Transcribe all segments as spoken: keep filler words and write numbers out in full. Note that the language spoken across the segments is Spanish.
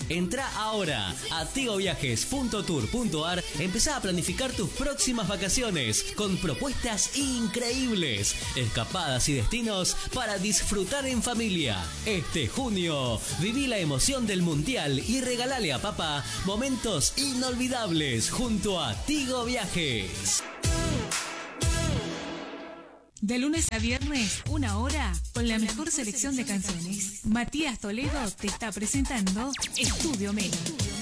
Entrá ahora a tigoviajes punto tour punto ar, empezá a planificar tus próximas vacaciones con propuestas increíbles, escapadas y destinos para disfrutar en familia. Este junio, viví la emoción del Mundial y regalale a papá momentos inolvidables junto a Tigo Viajes. De lunes a viernes, una hora, con la mejor selección de canciones. Matías Toledo te está presentando Estudio Mega.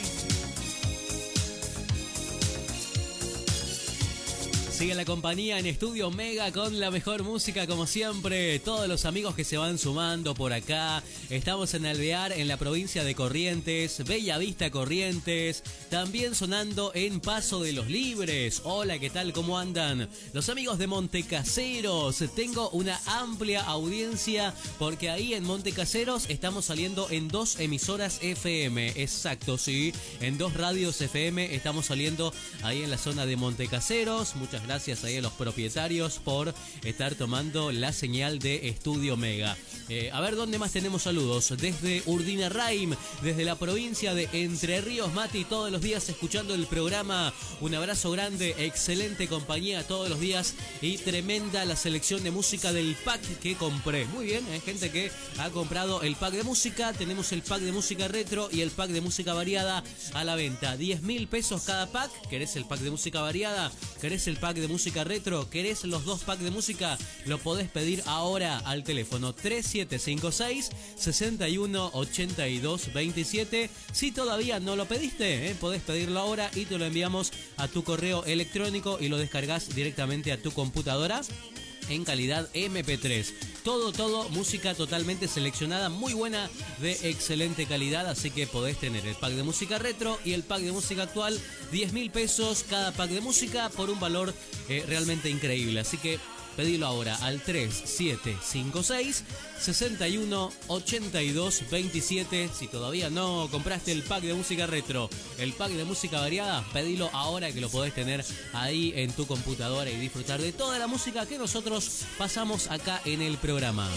Sigue la compañía en Estudio Mega con la mejor música como siempre. Todos los amigos que se van sumando por acá. Estamos en Alvear, en la provincia de Corrientes, Bella Vista, Corrientes. También sonando en Paso de los Libres. Hola, ¿qué tal? ¿Cómo andan? Los amigos de Montecaseros. Tengo una amplia audiencia porque ahí en Montecaseros estamos saliendo en dos emisoras F M. Exacto, sí. En dos radios F M estamos saliendo ahí en la zona de Montecaseros. Muchas gracias ahí a los propietarios por estar tomando la señal de Estudio Mega. Eh, a ver, ¿dónde más tenemos saludos? Desde Urdinarraim, desde la provincia de Entre Ríos, Mati, todos los días escuchando el programa. Un abrazo grande, excelente compañía todos los días y tremenda la selección de música del pack que compré. Muy bien, hay gente que ha comprado el pack de música. Tenemos el pack de música retro y el pack de música variada a la venta. diez mil pesos cada pack. ¿Querés el pack de música variada? ¿Querés el pack de música retro? ¿Querés los dos packs de música? Lo podés pedir ahora al teléfono tres siete cinco seis, seis uno ocho dos dos siete. Si todavía no lo pediste, ¿eh? podés pedirlo ahora y te lo enviamos a tu correo electrónico y lo descargas directamente a tu computadora en calidad eme pe tres. Todo, todo, música totalmente seleccionada, muy buena, de excelente calidad, así que podés tener el pack de música retro y el pack de música actual, diez mil pesos cada pack de música por un valor eh, realmente increíble, así que pedilo ahora al tres siete cinco seis, seis uno ocho dos dos siete. Si todavía no compraste el pack de música retro, el pack de música variada, pedilo ahora que lo podés tener ahí en tu computadora y disfrutar de toda la música que nosotros pasamos acá en el programa.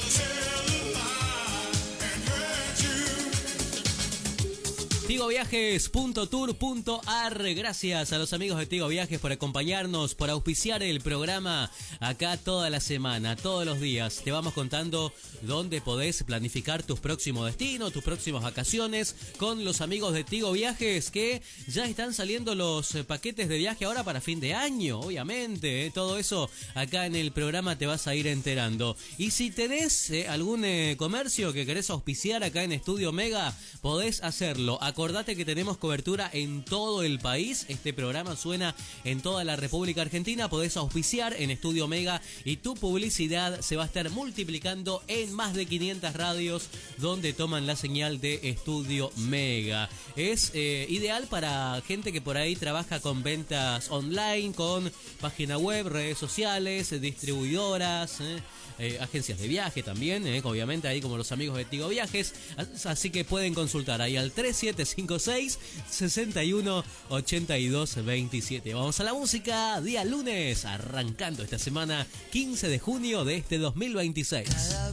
tigoviajes punto tour punto ar. Gracias a los amigos de Tigo Viajes por acompañarnos, por auspiciar el programa acá toda la semana, todos los días. Te vamos contando dónde podés planificar tus próximos destinos, tus próximas vacaciones con los amigos de Tigo Viajes, que ya están saliendo los paquetes de viaje ahora para fin de año, obviamente. ¿eh? Todo eso acá en el programa te vas a ir enterando. Y si tenés eh, algún eh, comercio que querés auspiciar acá en Estudio Mega, podés hacerlo. Acordate que tenemos cobertura en todo el país. Este programa suena en toda la República Argentina. Podés auspiciar en Estudio Mega y tu publicidad se va a estar multiplicando en más de quinientas radios donde toman la señal de Estudio Mega. Es eh, ideal para gente que por ahí trabaja con ventas online, con página web, redes sociales, distribuidoras, eh. Eh, agencias de viaje también, eh, obviamente ahí como los amigos de Tigo Viajes, así que pueden consultar ahí al tres siete cinco seis, seis uno ocho dos dos siete. Vamos a la música, día lunes, arrancando esta semana quince de junio de este dos mil veintiséis.